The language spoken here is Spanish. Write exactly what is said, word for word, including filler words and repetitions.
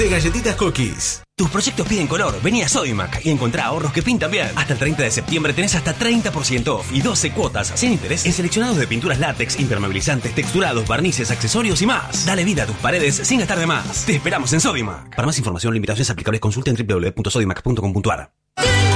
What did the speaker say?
de galletitas Cookies. Tus proyectos piden color. Vení a Sodimac y encontrá ahorros que pintan bien. Hasta el treinta de septiembre tenés hasta treinta por ciento off y doce cuotas sin interés en seleccionados de pinturas látex, impermeabilizantes, texturados, barnices, accesorios y más. Dale vida a tus paredes sin gastar de más. Te esperamos en Sodimac. Para más información, limitaciones aplicables, consulta en doble u doble u doble u punto sodimac punto com punto a r.